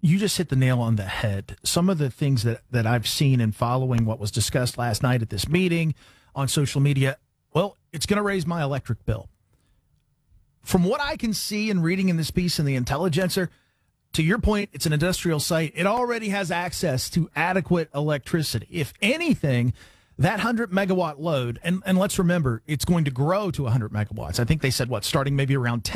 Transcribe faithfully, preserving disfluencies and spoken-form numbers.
you just hit the nail on the head. Some of the things that, that I've seen and following what was discussed last night at this meeting on social media, well, it's going to raise my electric bill. From what I can see and reading in this piece in the Intelligencer, to your point, it's an industrial site. It already has access to adequate electricity. If anything, that one hundred megawatt load, and, and let's remember, it's going to grow to one hundred megawatts. I think they said, what, starting maybe around ten